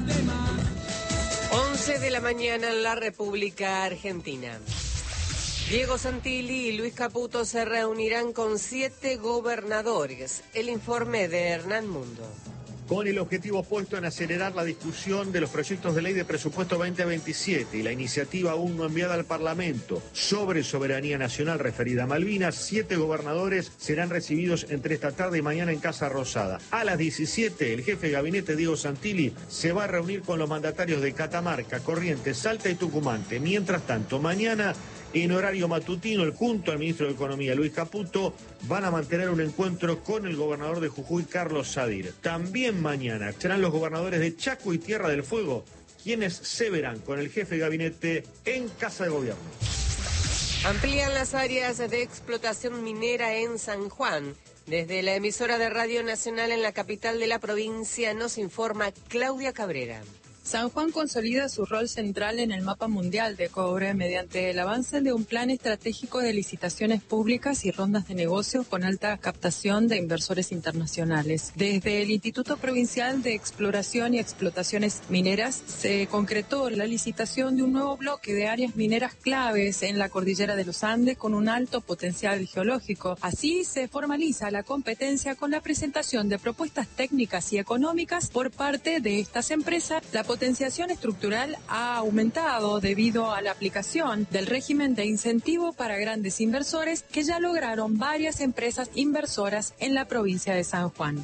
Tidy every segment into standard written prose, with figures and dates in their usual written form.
11 de la mañana en la República Argentina. Diego Santilli y Luis Caputo se reunirán con 7 gobernadores. El informe de Hernán Mundo. Con el objetivo puesto en acelerar la discusión de los proyectos de ley de presupuesto 2027 y la iniciativa aún no enviada al Parlamento sobre soberanía nacional referida a Malvinas, 7 gobernadores serán recibidos entre esta tarde y mañana en Casa Rosada. A las 17, el jefe de gabinete Diego Santilli se va a reunir con los mandatarios de Catamarca, Corrientes, Salta y Tucumán. Mientras tanto, mañana, en horario matutino, junto al ministro de Economía, Luis Caputo, van a mantener un encuentro con el gobernador de Jujuy, Carlos Sadir. También mañana serán los gobernadores de Chaco y Tierra del Fuego quienes se verán con el jefe de gabinete en Casa de Gobierno. Amplían las áreas de explotación minera en San Juan. Desde la emisora de Radio Nacional en la capital de la provincia nos informa Claudia Cabrera. San Juan consolida su rol central en el mapa mundial de cobre mediante el avance de un plan estratégico de licitaciones públicas y rondas de negocios con alta captación de inversores internacionales. Desde el Instituto Provincial de Exploración y Explotaciones Mineras se concretó la licitación de un nuevo bloque de áreas mineras claves en la cordillera de los Andes con un alto potencial geológico. Así se formaliza la competencia con la presentación de propuestas técnicas y económicas por parte de estas empresas. La potenciación estructural ha aumentado debido a la aplicación del régimen de incentivo para grandes inversores que ya lograron varias empresas inversoras en la provincia de San Juan.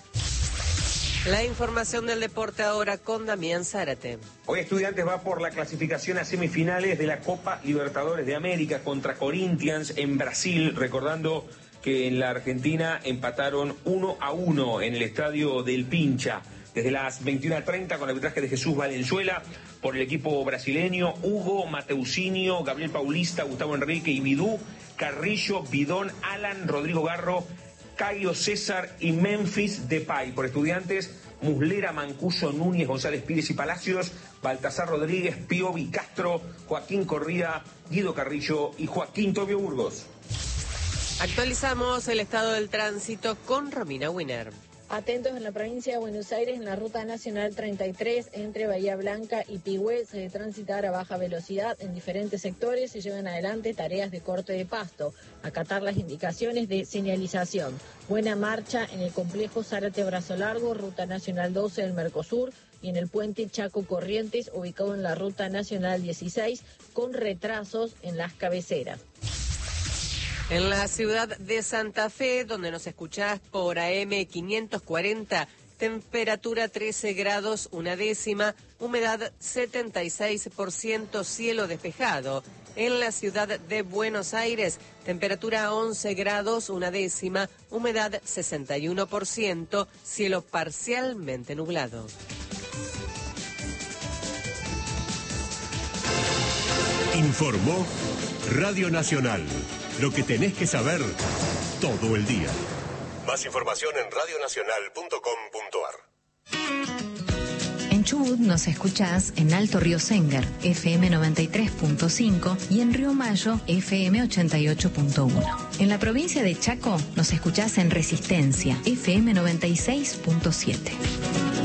La información del deporte ahora con Damián Zárate. Hoy Estudiantes va por la clasificación a semifinales de la Copa Libertadores de América contra Corinthians en Brasil, recordando que en la Argentina empataron 1-1 en el estadio del Pincha. Desde las 21:30 con arbitraje de Jesús Valenzuela por el equipo brasileño, Hugo, Mateusinho, Gabriel Paulista, Gustavo Enrique y Vidú, Carrillo, Bidón, Alan, Rodrigo Garro, Caio César y Memphis Depay. Por Estudiantes, Muslera, Mancuso, Núñez, González Pires y Palacios, Baltasar Rodríguez, Piovi Castro, Joaquín Corría, Guido Carrillo y Joaquín Tobio Burgos. Actualizamos el estado del tránsito con Romina Winer. Atentos en la provincia de Buenos Aires, en la ruta nacional 33, entre Bahía Blanca y Pigüé, se debe transitar a baja velocidad en diferentes sectores. Se llevan adelante tareas de corte de pasto, acatar las indicaciones de señalización. Buena marcha en el complejo Zárate Brazo Largo, ruta nacional 12 del Mercosur, y en el puente Chaco Corrientes, ubicado en la ruta nacional 16, con retrasos en las cabeceras. En la ciudad de Santa Fe, donde nos escuchás por AM 540, temperatura 13 grados, una décima, humedad 76%, cielo despejado. En la ciudad de Buenos Aires, temperatura 11 grados, una décima, humedad 61%, cielo parcialmente nublado. Informó Radio Nacional. Lo que tenés que saber todo el día. Más información en radionacional.com.ar. En Chubut nos escuchás en Alto Río Sénger, FM 93.5 y en Río Mayo, FM 88.1. En la provincia de Chaco nos escuchás en Resistencia, FM 96.7.